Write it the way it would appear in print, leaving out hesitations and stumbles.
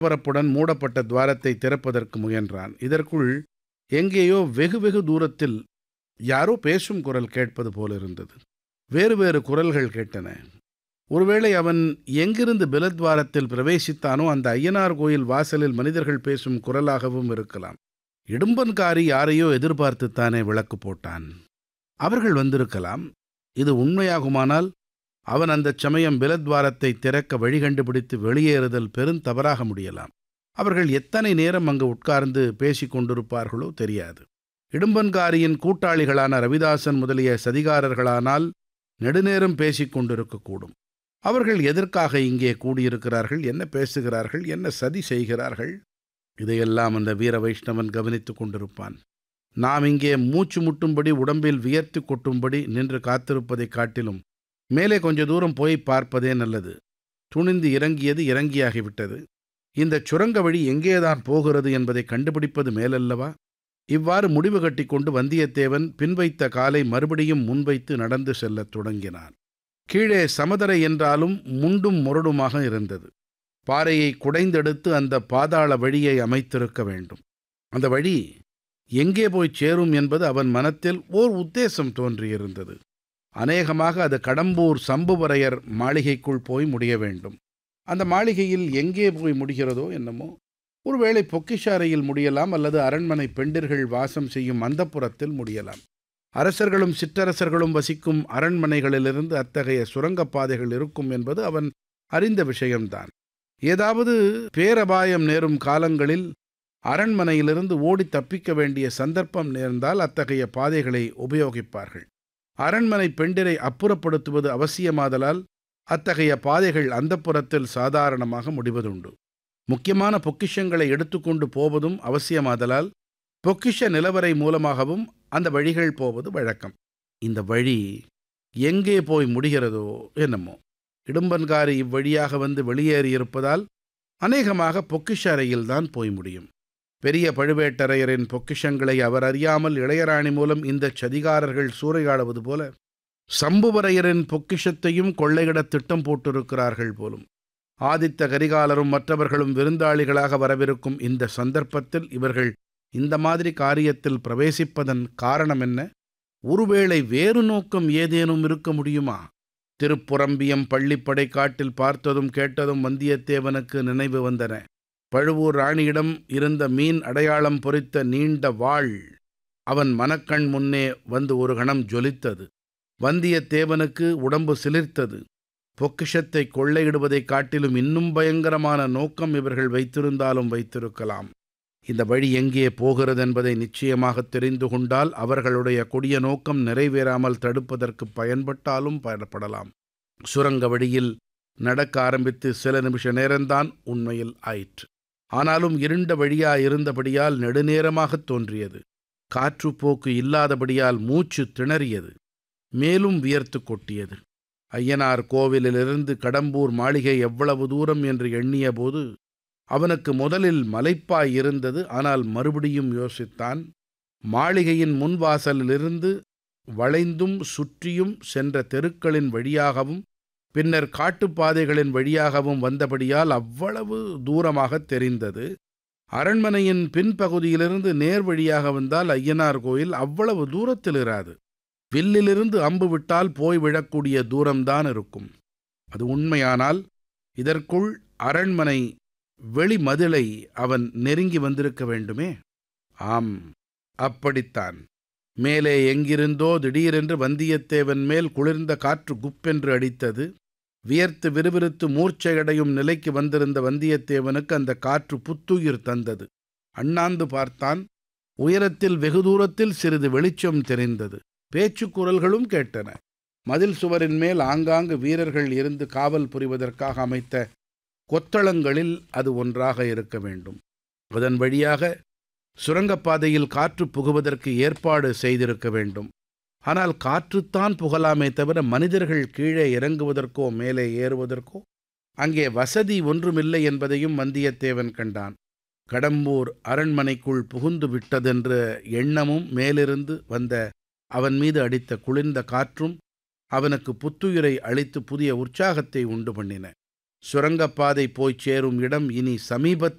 பரப்புடன் மூடப்பட்ட துவாரத்தை திறப்பதற்கு முயன்றான். இதற்குள் எங்கேயோ வெகு வெகு தூரத்தில் யாரோ பேசும் குரல் கேட்பது போலிருந்தது. வேறு வேறு குரல்கள் கேட்டன. ஒருவேளை அவன் எங்கிருந்து பிலத்வாரத்தில் பிரவேசித்தானோ அந்த ஐயனார் கோயில் வாசலில் மனிதர்கள் பேசும் குரலாகவும் இருக்கலாம். இடும்பன்காரி யாரையோ எதிர்பார்த்துத்தானே விளக்கு போட்டான். அவர்கள் வந்திருக்கலாம். இது உண்மையாகுமானால் அவன் அந்தச் சமயம் பிலத்வாரத்தை திறக்க வழி கண்டுபிடித்து வெளியேறுதல் பெருந்தவறாக முடியலாம். அவர்கள் எத்தனை நேரம் அங்கு உட்கார்ந்து பேசிக் கொண்டிருப்பார்களோ தெரியாது. இடும்பன்காரியின் கூட்டாளிகளான ரவிதாசன் முதலிய சதிகாரர்களானால் நெடுநேரம் பேசிக் கொண்டிருக்கக்கூடும். அவர்கள் எதற்காக இங்கே கூடியிருக்கிறார்கள், என்ன பேசுகிறார்கள், என்ன சதி செய்கிறார்கள், இதையெல்லாம் அந்த வீர வைஷ்ணவன் கவனித்துக் கொண்டிருப்பான். நாம் இங்கே மூச்சு முட்டும்படி உடம்பில் வியர்த்து கொட்டும்படி நின்று காத்திருப்பதைக் காட்டிலும் மேலே கொஞ்ச தூரம் போய் பார்ப்பதே நல்லது. துணிந்து இறங்கியது இறங்கியாகிவிட்டது. இந்த சுரங்க வழி எங்கேதான் போகிறது என்பதை கண்டுபிடிப்பது மேலல்லவா? இவ்வாறு முடிவு கட்டி கொண்டு வந்தியத்தேவன் பின்வைத்த காலை மறுபடியும் முன்வைத்து நடந்து செல்லத் தொடங்கினான். கீழே சமதரை என்றாலும் முண்டும் முரடுமாக இருந்தது. பாறையை குடைந்தெடுத்து அந்த பாதாள வழியை அமைத்திருக்க வேண்டும். அந்த வழி எங்கே போய் சேரும் என்பது அவன் மனத்தில் ஓர் உத்தேசம் தோன்றியிருந்தது. அநேகமாக அது கடம்பூர் சம்புவரையர் மாளிகைக்குள் போய் முடிய வேண்டும். அந்த மாளிகையில் எங்கே போய் முடிகிறதோ என்னமோ, ஒருவேளை பொக்கிஷாரையில் முடியலாம், அல்லது அரண்மனை பெண்டிர்கள் வாசம் செய்யும் அந்தப்புரத்தில் முடியலாம். அரசர்களும் சிற்றரசர்களும் வசிக்கும் அரண்மனைகளிலிருந்து அத்தகைய சுரங்கப்பாதைகள் இருக்கும் என்பது அவன் அறிந்த விஷயம்தான். ஏதாவது பேரபாயம் நேரும் காலங்களில் அரண்மனையிலிருந்து ஓடி தப்பிக்க வேண்டிய சந்தர்ப்பம் நேர்ந்தால் அத்தகைய பாதைகளை உபயோகிப்பார்கள். அரண்மனை பெண்டிரை அப்புறப்படுத்துவது அவசியமாதலால் அத்தகைய பாதைகள் அந்தப்புரத்தில் சாதாரணமாக முடிவதுண்டு. முக்கியமான பொக்கிஷங்களை எடுத்துக்கொண்டு போவதும் அவசியமாதலால் பொக்கிஷ நிலவரை மூலமாகவும் அந்த வழிகள் போவது வழக்கம். இந்த வழி எங்கே போய் முடிகிறதோ என்னமோ, இடும்பன்காரி இவ்வழியாக வந்து வெளியேறியிருப்பதால் அநேகமாக பொக்கிஷ அறையில்தான் போய் முடியும். பெரிய பழுவேட்டரையரின் பொக்கிஷங்களை அவர் அறியாமல் இளையராணி மூலம் இந்த சதிகாரர்கள் சூறையாடுவது போல சம்புவரையரின் பொக்கிஷத்தையும் கொள்ளையிட திட்டம் போட்டிருக்கிறார்கள் போலும். ஆதித்த கரிகாலரும் மற்றவர்களும் விருந்தாளிகளாக வரவிருக்கும் இந்த சந்தர்ப்பத்தில் இவர்கள் இந்த மாதிரி காரியத்தில் பிரவேசிப்பதன் காரணம் என்ன? ஒருவேளை வேறு நோக்கம் ஏதேனும் இருக்க முடியுமா? திருப்புரம்பியம் பள்ளிப்படை காட்டில் பார்த்ததும் கேட்டதும் வந்தியத்தேவனுக்கு நினைவு வந்தன. பழுவூர் ராணியிடம் இருந்த மீன் அடையாளம் பொறித்த நீண்ட வாள் அவன் மனக்கண் முன்னே வந்து ஒரு கணம் ஜொலித்தது. வந்தியத்தேவனுக்கு உடம்பு சிலிர்த்தது. பொக்கிஷத்தை கொள்ளையிடுவதைக் காட்டிலும் இன்னும் பயங்கரமான நோக்கம் இவர்கள் வைத்திருந்தாலும் வைத்திருக்கலாம். இந்த வழி எங்கே போகிறது என்பதை நிச்சயமாக தெரிந்து கொண்டால் அவர்களுடைய கொடிய நோக்கம் நிறைவேறாமல் தடுப்பதற்கு பயன்பட்டாலும் பயன்படலாம். சுரங்க வழியில் நடக்க ஆரம்பித்து சில நிமிஷ நேரம்தான் உண்மையில் ஆயிற்று. ஆனாலும் இருண்ட வழியாயிருந்தபடியால் நெடுநேரமாகத் தோன்றியது. காற்றுப்போக்கு இல்லாதபடியால் மூச்சு திணறியது. மேலும் வியர்த்து கொட்டியது. ஐயனார் கோவிலிலிருந்து கடம்பூர் மாளிகை எவ்வளவு தூரம் என்று எண்ணிய போது அவனுக்கு முதலில் மலைப்பாய் இருந்தது. ஆனால் மறுபடியும் யோசித்தான். மாளிகையின் முன்வாசலிலிருந்து வளைந்தும் சுற்றியும் சென்ற தெருக்களின் வழியாகவும் பின்னர் காட்டுப்பாதைகளின் வழியாகவும் வந்தபடியால் அவ்வளவு தூரமாக தெரிந்தது. அரண்மனையின் பின்பகுதியிலிருந்து நேர் வழியாக வந்தால் ஐயனார் கோயில் அவ்வளவு தூரத்தில் இராது. வில்லிலிருந்து அம்பு விட்டால் போய் விழக்கூடிய தூரம்தான் இருக்கும். அது உண்மையானால் இதற்குள் அரண்மனை வெளிமதிலை அவன் நெருங்கி வந்திருக்க வேண்டுமே. ஆம், அப்படித்தான். மேலே எங்கிருந்தோ திடீரென்று வந்தியத்தேவன் மேல் குளிர்ந்த காற்று குப்பென்று அடித்தது. வியர்த்து விறுவிறுத்து மூர்ச்சையடையும் நிலைக்கு வந்திருந்த வந்தியத்தேவனுக்கு அந்த காற்று புத்துயிர் தந்தது. அண்ணாந்து பார்த்தான். உயரத்தில் வெகு தூரத்தில் சிறிது வெளிச்சம் தெரிந்தது. பேச்சுக்குரல்களும் கேட்டன. மதில் சுவரின் மேல் ஆங்காங்கு வீரர்கள் இருந்து காவல் புரிவதற்காக அமைத்த கொத்தளங்களில் அது ஒன்றாக இருக்க வேண்டும். அதன் வழியாக சுரங்கப்பாதையில் காற்று புகுவதற்கு ஏற்பாடு செய்திருக்க வேண்டும். ஆனால் காற்றுத்தான் புகலாமே தவிர மனிதர்கள் கீழே இறங்குவதற்கோ மேலே ஏறுவதற்கோ அங்கே வசதி ஒன்றுமில்லை என்பதையும் வந்தியத்தேவன் கண்டான். கடம்பூர் அரண்மனைக்குள் புகுந்து விட்டதென்ற எண்ணமும் மேலிருந்து வந்த அவன் மீது அடித்த குளிர்ந்த காற்றும் அவனுக்கு புத்துயிரை அளித்து புதிய உற்சாகத்தை உண்டு பண்ணின. சுரங்கப்பாதை போய்ச் சேரும் இடம் இனி சமீபத்தில்